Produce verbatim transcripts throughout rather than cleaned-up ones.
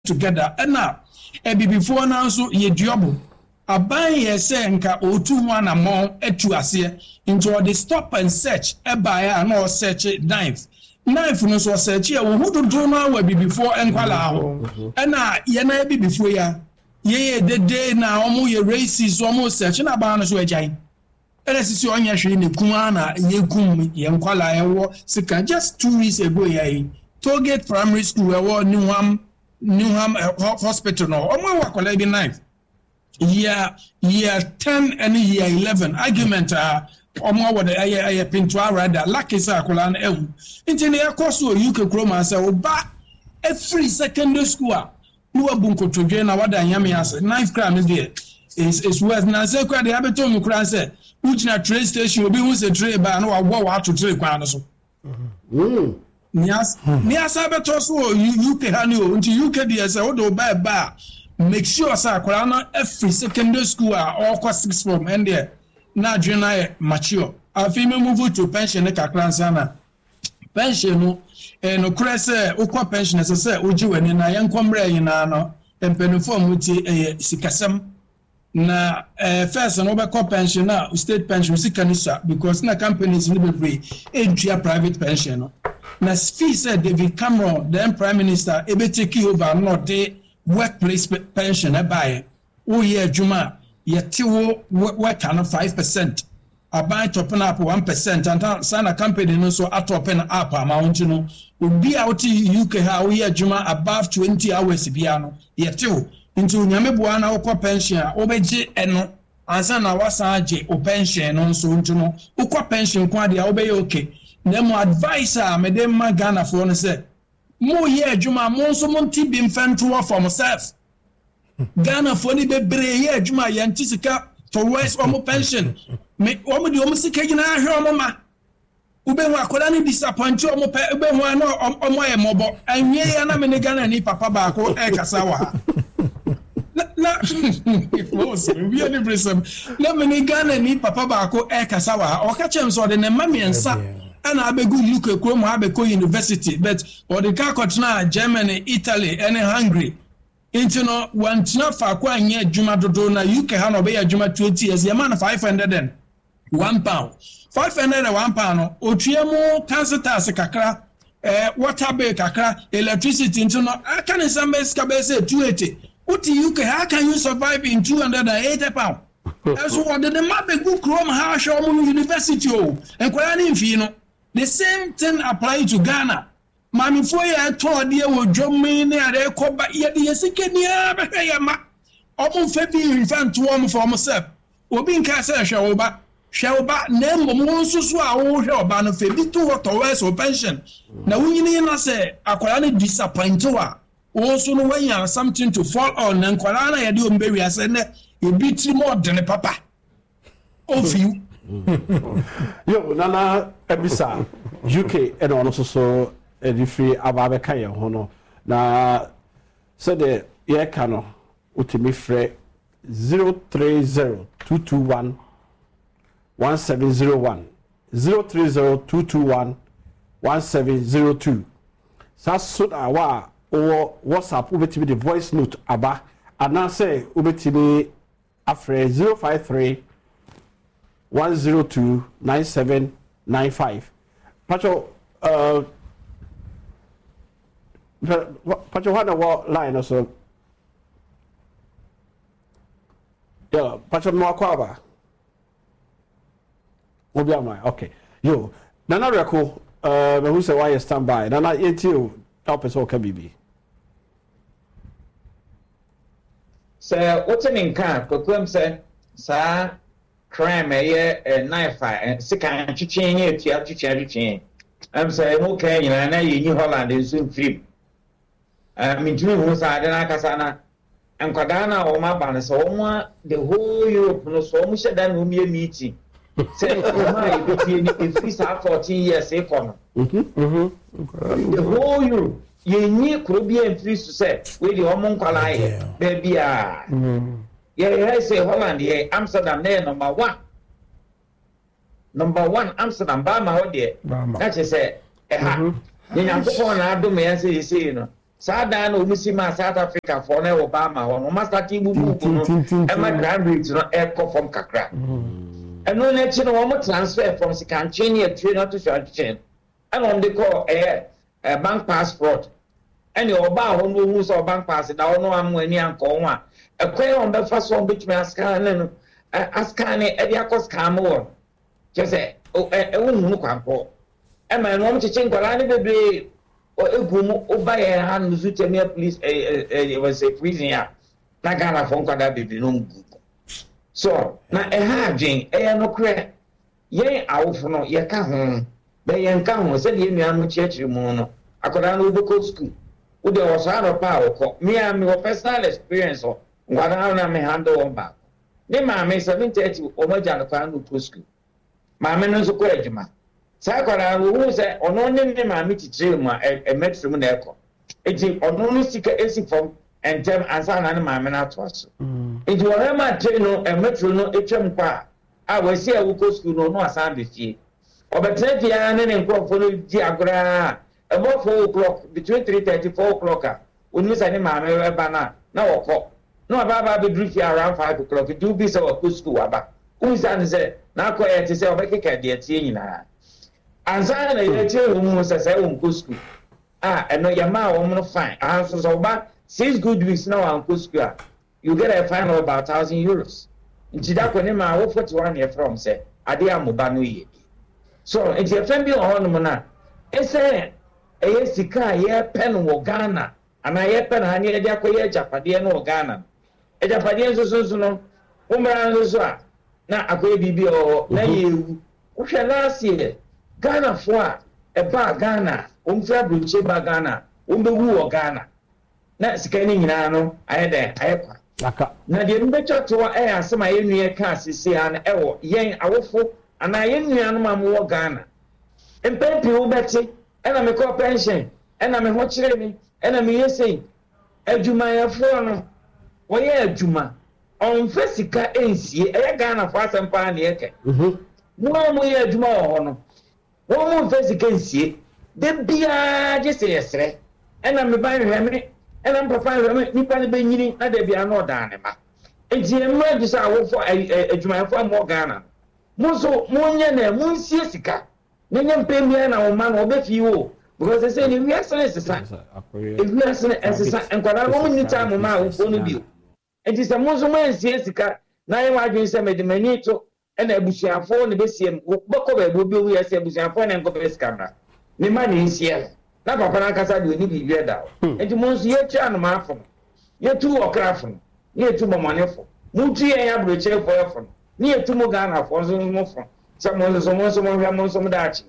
together and now e be before now so ye duobo aban ye say nka otu ho anamon etu ase into the stop and search e buy na search knife knife no so search e wo hududu na wa be before enkwala ho and na ye na be before ya ye ye the day na omo ye races omo search na ba no so agyan ere sisi onya hwe ne kuma na ye kum ye nkwala ye wo sika just two weeks ago ye Tollgate Primary School we wo Newham Newham uh, Hospital no omo wa kola bi knife year year ten and year eleven argument ah omo wa the aye aye pinto rather lucky sa kola na ehu nti ne yakoso U K Chroma say oba every secondary school no abunkotodwe na wada nyame ase knife crime is there is is worth na say kwa de abeto mu kran say uchina train station obi hu say train ba na wa wa to train kwa no so mm Nias nias abeto so U K hani o nti U K D S o do ba ba make sure say akwara na every secondary school or kwa sixth form and there na junior mature afi me move to pension e kakran sana pension no e no kure say ukwa pension say say oji wani na yankomre yina no empenufo muti e sikasem na eh first no be call pension na state pension sikanisa because na companies ni be free e dua private pension no na fee said David Cameron then prime minister ebe take over not the workplace pension e buy o ye adwuma ye tewo work na five percent abai top up one percent and sana company no so atop na up amount no obi out U K ha o ye adwuma above twenty hours bia no ye tewo into nyameboa na okọ pension obeje eno ansa na wasaje o pension no so ntu no okọ pension kwa dia obeye okay na mo advisor me dem ma Ghana for no say mo ye adwuma mo so mo nti bi mfanto for myself Ghana for ni bebre ye adwuma ye ntisika for west o mo pension me o mo di o mo sika gina ahwe o mo ma ube ho akola ni disappoint o mo pe ube ho na o mo ye mobo anwie ya na me ne Ghana ni papa ba ko e kasa wa na was we any brisam na me ne Ghana ni papa ba ko e kasa wa o ka chem so de ne ma miensa ana abegu U K Chroma abeko university but or the car continent Germany Italy and Hungary into no one tina fa kwa anye adwuma dodo na U K ha no be adwuma twenty years ye man five hundred and one pound five hundred and one pound no otuemu council tax kakra eh water bill kakra electricity into no aka ne sambe ska be say two eighty what U K how can you survive in two hundred eighty pound so what the mabegu Chroma ha show mu university o enkwara ni mfi no the same thing apply to Ghana. Mami for ya to de wo dwom ne are ko ba ye de yesike ni abehwe ya ma. Omo fa bi infant wo mo for myself. Obi nka say hwe wo ba. Hwe wo ba na mbom wo nsusu a wo hwe oba no fa bi to what wes o pension. Na wunyini na say akwara ne disappoint wa. Wo so no wanya something to fall on na nkwara na ye de o mbe wi ase ne e bi tri mo de ne papa. Of you yo nana ebisa U K and ono so so e free ababe kan ye ho no na so de ye ka no utimi frɛ zero three zero two two one one seven zero one zero three zero two two one one seven zero two sa so da wa o WhatsApp ubetimi the voice note aba ana say ubetimi afre zero five three one zero two nine seven nine five. Pacho, uh, Pacho, what the line also? Yeah, Pacho Mwakwa. Obiama, okay. Yo, Nana Reko, uh, who say why you stand by? Nana, yet you help us all, K B B. Sir, what's an income? Proclaim, sir, sir. Crime a knife and sick and chicken here to chicken. I'm saying, okay, and I know you Holland is soon free. I mean, two who's I don't Casana and Cadana or my banner, so the whole Europe no so much than will be a meeting. Say, if this are fourteen years, a corner. The whole Europe, you need Caribbean trees to say, with the homunculus, baby. Ah. Yeah, I say Holland, yeah, Amsterdam there number one. Number one, Amsterdam, Bama, oh dear. That's just say, eh, you know, I do me, I say, you see, you know. saa dan no omusi ma South Africa for na Obama ho no mastati bubu no e ma grand rate no e ko from kakra eno na chi no wo transfer from Sikanchini a train to Shawchen and on the call eh bank pass fraud any oba ho no hu so bank pass da no am ani anko ho a e kwen on be fa so betumi ascan no ascan e dia ko scam wo je say e wo hu kwanko e ma no am chichen kwala ne bebre Egumu Obay and Zutemia police a was a prison ya. Nagana Fonka baby no so na a harding a no crack. Ye awful ye ka home. They yan come said ye no church mono. I could not go school. Would there was out of power me and my personal experience or what I may handle on back. Then my may seven thirty or my jana to school. My men is a clergyman. Sakora who say ono ne ma mi titire mu e metro mu na ekọ eti ono no sika esi form entem ansa na ne ma me na to aso eti wo he ma tire no e metro no etwam kwa a we si e wo ko school no no asan be fie obetre dia ne ne nkofo no di agora about four o'clock between three thirty four o'clock a oni sa ne ma me e ba na na wo ko no aba ba be dru fie around five o'clock do be say wo ko school aba unsa ne say na ko e ti say obekeka de tie nyina ansa na ye che wo mu sese wo nko school ah eno ya ma wo mu fine ah so so ba six good weeks now an ko school ah you get a fine of about one thousand euros nti da ko ne ma wo forty-one year from say ade amoba no ye so nti e fam bi o hono mu na ese e ye sika ye pen wo Ghana ana ye pen ha ne e dia ko ye japade no wo Ghana e japade so so so no wo mra so so a na akoye bibi o na ye wo hwe last year Ghana for a bar Ghana, um fabric ba Ghana, um be woo Ghana. Na sikani nyina no ayede ayekwa. Aka. Na de mbecho to e asema ye nua ka sisi an ewo yen awofo ana ye nua no ma mo Ghana. Empepi wo beti ena me ko pension, ena me ho kire mi, ena me yesei. Adwuma ya fo no. Wo ye adwuma. On fesika ensie e Ghana for asempa na yeke. Mhm. Mo mo ye adwuma wo no. One more face against ye, then be a just a yesre, and I'm a buy remedy, and I'm preparing Nipan Benin, and there be a no dynama. And the emergency I will for a Juma for more Ghana. Moso, Monian, Moon Siesica, Ninian pay me and our man will bet you, because they say if we are son as a son, if we are son as a son, and got a woman in time of my own view. It is a Mosoman Siesica, nine wagons and made the manito. And a bushia for the Bessium, Bokobe will be we as a bushia for and Gobes camera. The money is here. Now, Papa Casa, you need to be out. And to Monsieur Chan Marfon. You're two or crafton, near to money for. Muti and Abu chair for your near to Mogana for some more from. Someone is almost some of them, some Dachi.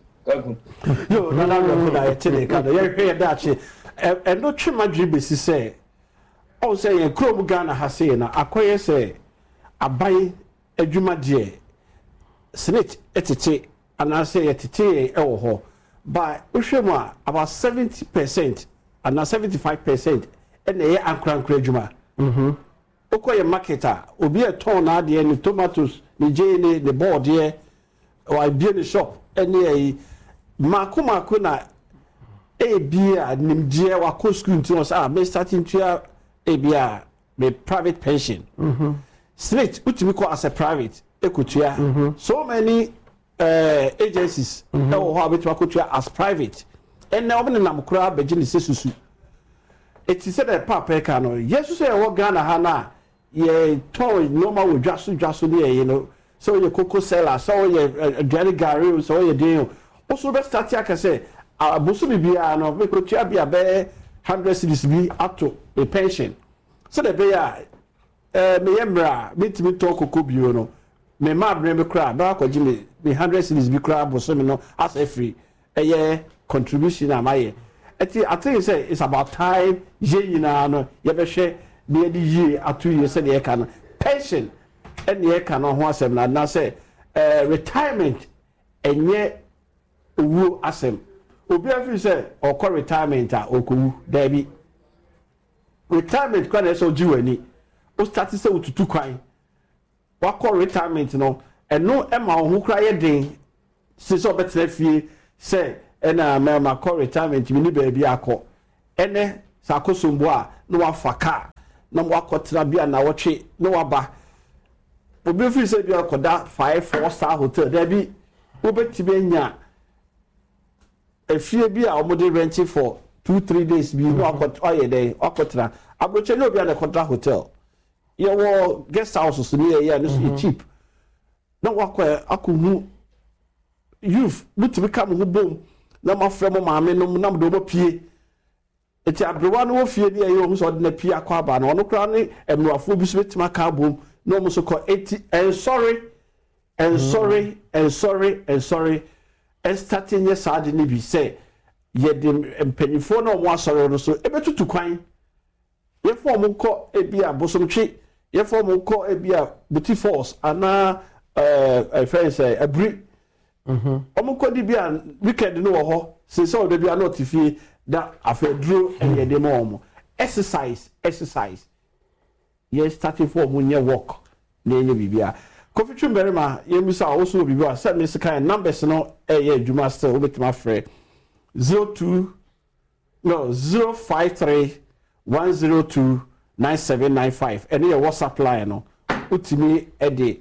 No, no, no, no, I tell you, Dachi. And no Chima Jibisi say, oh, say a Chrome Ghana has saying, I say, I buy a Juma dear. Snitch etete and I say etete ewo ho but uhwema about seventy percent and now seventy-five percent and e ankran kradwuma mhm okoye marketer obi e ton na de ni tomatoes ni jene ni board here or be in the shop any e mako mako na e bia nimdie wa ko school nti o say me starting to e bia me private pension mhm snitch utimi ko as a private ekutua mm-hmm. So many uh, agencies that will have it as private and now when I'm crab begin susu it is said that papa cano yes say what Ghana hana ye toy normal with just just you know so your cocoa seller so your dairy gari so your deal also best start here can say abusu bibia no be kutua bia be one hundred cedis bi ato a pension so the be eh me yemra mitimi to cocoa bio no me ma bre me kra ba kwaji me one hundred cedis bi kra boso me no as a free eh contribution am aye eti I think say it's about time ye yina no ye be hwe be di ye atu ye say ye ka no pension and ye ka no ho asem na na say eh retirement enye owu asem obi afi say okọ retirement a okowu da bi retirement kwa na so jiwani o start say ututu kwan wakọ retirement no eno ema ho kra ye den se so betre fie say ena ma ma call retirement mi ni ba bi akọ ene sa akosombo a no wafa car na mo akotena bia na wotwe no waba obi fi say bia akoda five four star hotel there bi obetime nya efie bi a omode rent for two three days bi no akot oye dey akotena abroche no bia na contract hotel ye wo guest house so ne ye no cheap na wakọ akọhu youth bitimi kam ho bom na mafrɛ mo maame no na mdo pie eti abrewa no wo fie ne ye ho so de na pie akọ aba na ono kra ne emnuafo bi so bitima ka bom no mo so kọ eighty and sorry and sorry and sorry and sorry and starting ye sad ni bi say ye de mpanyifo na mo asọrọ no so ebetutu kwan ye fo mo kọ ebi abosomtwe ye fo mo kọ ebi a buti force ana eh uh, friends say abri mhm omo kodi bia weekend no wo ho se se o de bia not fie da afedro and ye de mo exercise exercise ye starting for mo nye work na enye bibia Kofi Twumberima ye misa also bibia say me kan numbers no eh ye adwuma still obetima frɛ zero two no zero five three one zero two nine seven nine five and your WhatsApp line no utimi ede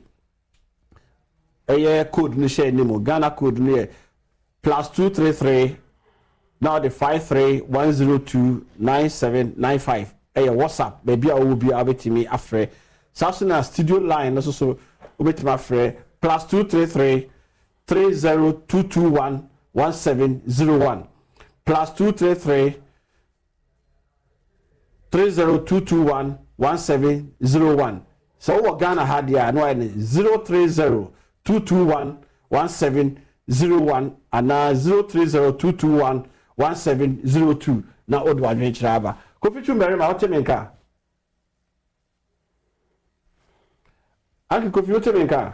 eye code ni share ni mo Ghana code ni plus two three three now the five three one zero two nine seven nine five eye WhatsApp baby a wo bi abetimi afre Sasuna studio line no so so obetimi afre plus two three three three zero two two one one seven zero one plus two three three three zero two two one one seven zero one so wo Ghana hadia no ene zero three zero two two one one seven zero one and zero three zero two two one one seven zero two na odo adwenchira aba Kofi Twumberima otemenka Aki Kofi otemenka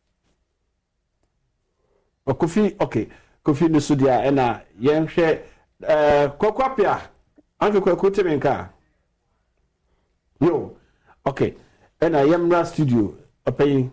o Kofi okay Kofi no sudia ena yenhwe eh kokwapia Aki Kofi otemenka yo okay ena yemra studio opay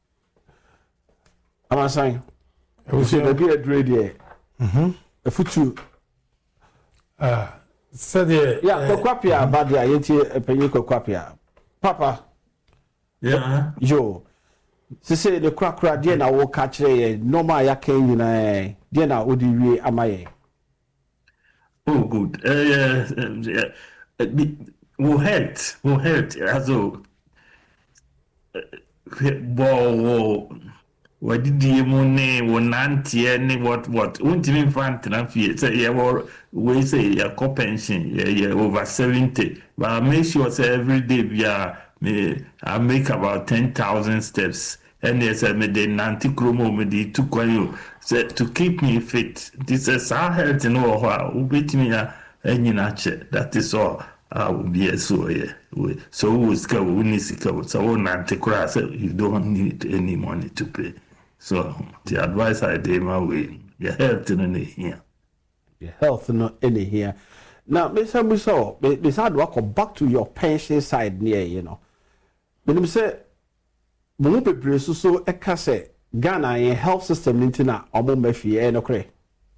Amasan. We see the beard ready. Mhm. A futu. Ah, said yeah, kokwapia badia yenti penyi kokwapia. Papa. Yeah. Yo. Se se the kwakra de na wo ka kire ye normal ya kan nyina de na odi wie amaye. Oh good. Eh uh, uh, will hurt. Will hurt. Also bo wadidi mu ne wonantie ne what what untimi mfantena fie say ye we say ya co pension ye ye over seventy but make sure say every day bia me I make about ten thousand steps and yes I me the ninety chromo me the to kwayo say to keep me fit this is our health no ho ubetimi ya enyina che that is all I will be so yeah so we ska we need to so ninety cross you don't need any money to pay. So the advice I gave my way, your health in here. Your health in any here. Now, Mister Muso, this hard work back to your pension side near, you know. When you say, Mumupe Bresuso, a casse, Ghana, a health system, Nintina, or Mumbefi, and okay.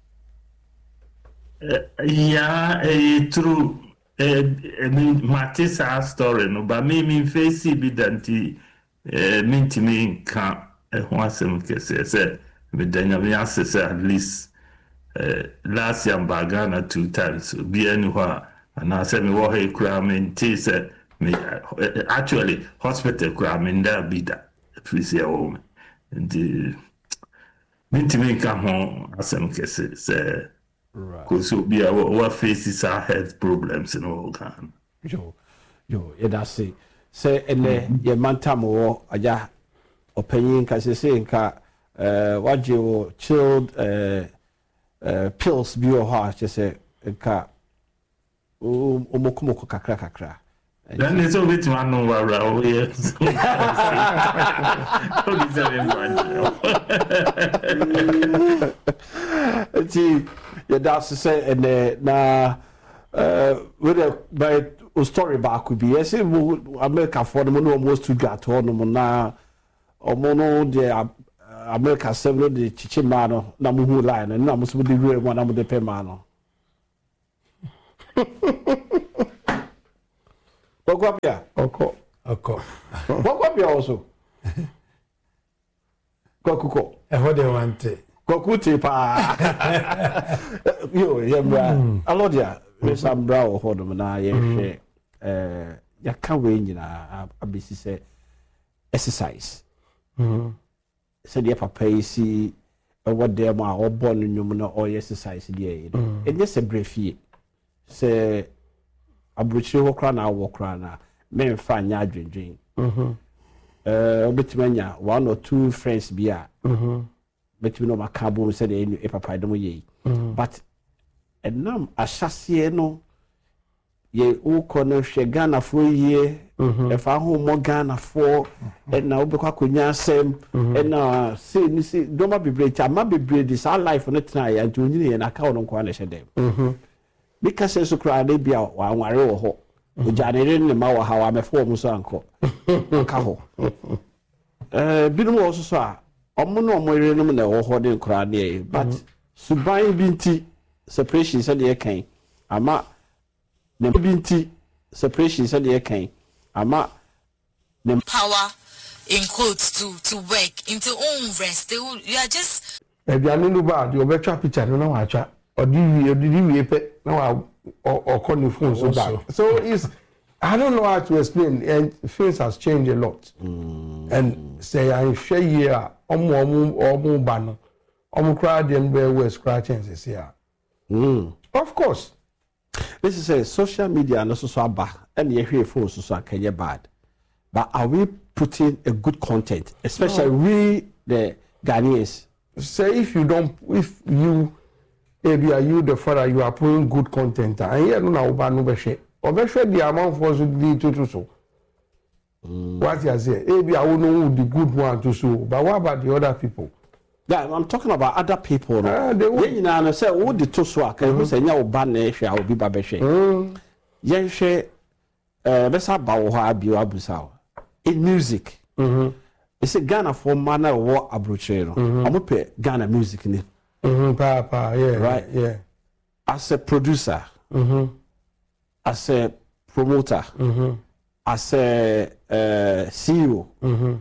Yeah, a true. I mean, Matissa story, no, but me, me face it be danty, mean to me, can't. Once I'm said, with Daniel at least last year in Ghana two times, be anywhere, and I said, me what he cram in tea said, me actually hospital cram in there be that, if we see a woman. And the mean to me come home, as I'm say, because be our what faces our health problems in all Ghana. Yo, yo, yeah, that's it. Say, and then your man tamo, aja. Opinion kasi say nka eh waje wo chilled eh uh, pills bi o ha che say nka o mokomoko kakra kakra then it's a bit man no wa o yes ti ya da say and na uh with by o story back could be yes America for the no almost to get on na omono de America seven de chichima no na muhu line na musu de real one na mu de pema no Kokwapia. Oko. Oko. Kokwapia also. Kokuko. E ho de wante. Kokuti pa. Yo, yebra. Alodia, me sambra o ho do na ye hwe eh ya ka we nyina abisi se exercise. Mhm. Se de papa yi si what dem a obo no nyum na o exercise de yi. Enye se brefie. Se abrochire ho kra na wo kra na me mfa nya adwendwen. Mhm. Eh obetimanya one or two friends bi a. Mhm. Betimi no makabo se de e papa dem yi. But enam ahyase no ye uko no hwe Ghana fo yie e fa ho mo Ghana fo e na obekwa akonya asem e na se ni se doma bebre cha ma bebre dis our life no tena ya nti onyine ye na ka wono kwa na hye dem mhm bika se so kra de bia wa nware wo ho ojanere ne ma wa ha wa me fo mo so anko ka ho eh binu wo so so a omo no omo re no na wo ho de kra de but suban binti separation said ye kan ama the binti separation said ye kan ama the power in quotes to to work into own rest they will, you are just ebianu no ba de obetwa picture no na wa atwa odi wi odi wi pe na wa o ni phone so back so it's I don't know how to explain and things has changed a lot mm. and say I share here omo omo omo ba no omo cry dem be we scratching say here. Mm. Of course. This is a social media and also so bad and you hear phones so can bad. But are we putting a good content, especially no. we the Ghanaians? Say if you don't, if you, maybe are you the father, you are putting good content. And here no na uba no be share. Obe share the amount for so the to so. What you say? Maybe I will know the good one to so. But what about the other people? Yeah, I'm talking about other people. Ah, they will. You know, say, "Oh, the two so I can say, yeah, ban nation, I will be babeshe." Yeah, she, uh, let's have bawo ha bi abusa. In music, mm-hmm. it's a Ghana for manner war abrochero. I'm up Ghana music in it. Mm-hmm. Papa, yeah, right, yeah. As a producer, mm-hmm. as a promoter, mm-hmm. as a uh, C E O, mm-hmm.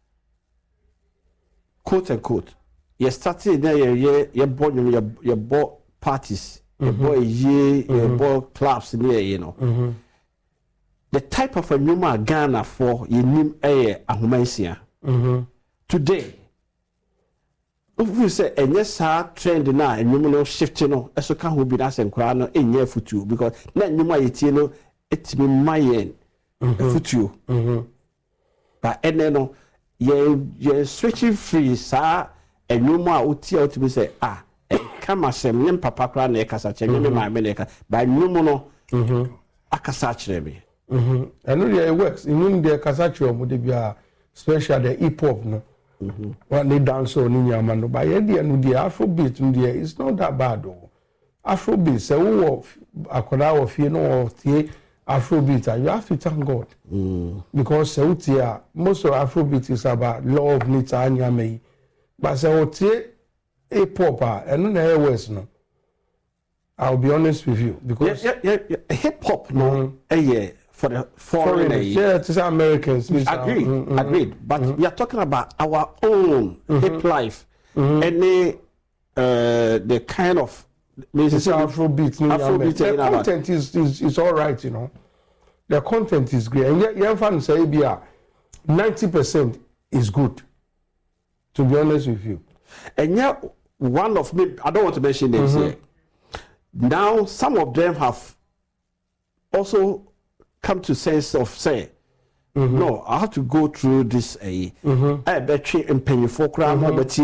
quote unquote. You started there, you you bought you you bought parties, you bought ye, you bought clubs there, you know. Mm-hmm. The type of a numa Ghana for you name a ahumansia. Today, if we say a yes trend now, and you shifting no, as a can be that and crown in your futu because not numa yetino it's me my end futu. But and then you you switching free, sir. And no more uti out to say ah come as sem papa kra na ekasa che me ma me na eka by no no mhm akasa kire me mhm and no it works in no the akasa kire mo de bia special the hip hop no mhm when they dance on ni nyama no by the no the afrobeat no there it's not that bad oh afrobeat say wo akoda wo fie no tie afrobeat you have to thank God mm. because say utia most of afrobeat is about love nature anyame. But say what hip hop and no West no. I'll be honest with you because yeah, yeah, yeah, yeah. hip hop no mm. yeah for the foreign yeah it is Americans agreed mm-hmm. agreed but mm-hmm. we are talking about our own mm-hmm. hip life mm-hmm. and the uh the kind of it's Afrobeat no Afrobeat the content is, is is all right you know the content is great and yet you fan say be ninety percent is good. To be honest with you. And yeah, one of me, I don't want to mention names mm-hmm. here. Now, some of them have also come to sense of say, mm-hmm. no, I have to go through this. I bet you in penny for crime,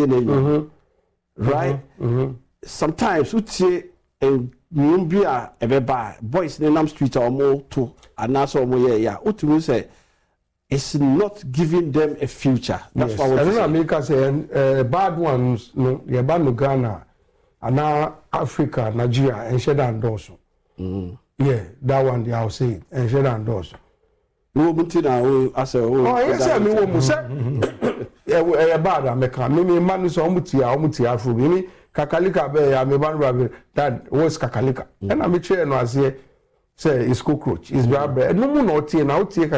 right? Mm-hmm. Sometimes we say, and you be a baby boys in the street or more to and that's all more. Yeah, what we say. It's not giving them a future. That's yes. what I don't know. America say uh, bad ones, no, yeah, bad no Ghana, and now Africa, Nigeria, and Sheda and Dawson. Mm. Yeah, that one they will say it, and Sheda and Dawson. No, but now I say, oh, yes, I mean, what say? Yeah, bad America. Me, me, man, is almost here, almost here. For me, Kakalika, be, I me, man, that was Kakalika, and I'm a chair, no, I say. say it's cockroach it's bad bread no mu na otie na otie